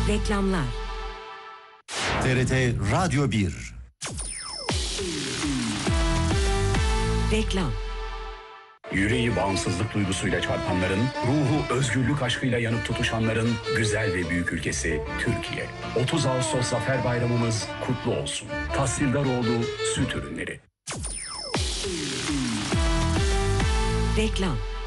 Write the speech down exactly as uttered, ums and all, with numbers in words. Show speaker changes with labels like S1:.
S1: Reklamlar.
S2: T R T Radyo bir.
S1: Reklam.
S3: Yüreği bağımsızlık duygusuyla çarpanların, ruhu özgürlük aşkıyla yanıp tutuşanların güzel ve büyük ülkesi Türkiye. otuz Ağustos Zafer Bayramımız kutlu olsun. Tahsildaroğlu Süt Ürünleri.
S1: Reklam.